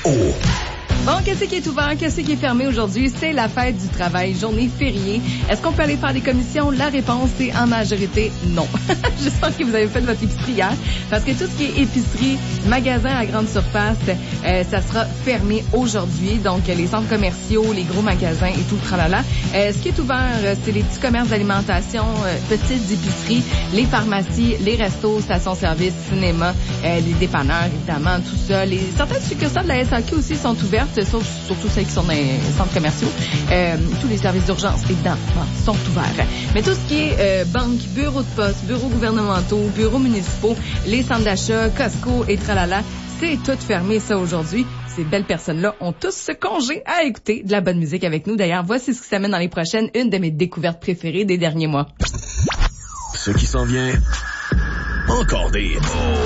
Bon, qu'est-ce qui est ouvert, qu'est-ce qui est fermé aujourd'hui? C'est la fête du travail, journée fériée. Est-ce qu'on peut aller faire des commissions? La réponse est en majorité non. J'espère que vous avez fait votre épicerie hier, parce que tout ce qui est épicerie, magasin à grande surface, ça sera fermé aujourd'hui. Donc, les centres commerciaux, les gros magasins et tout le tralala. Ce qui est ouvert, c'est les petits commerces d'alimentation, petites épiceries, les pharmacies, les restos, stations-service, cinéma, les dépanneurs, évidemment, tout ça. Certaines succursales de la SAQ aussi sont ouvertes, surtout celles qui sont dans les centres commerciaux. Tous les services d'urgence, évidemment, sont ouverts. Mais tout ce qui est banque, bureaux de poste, bureaux gouvernementaux, bureaux municipaux, les centres d'achat, Costco et tralala, c'est tout fermé, ça, aujourd'hui. Ces belles personnes-là ont tous ce congé à écouter de la bonne musique avec nous. D'ailleurs, voici ce qui s'amène dans les prochaines, une de mes découvertes préférées des derniers mois. Ce qui s'en vient, encore des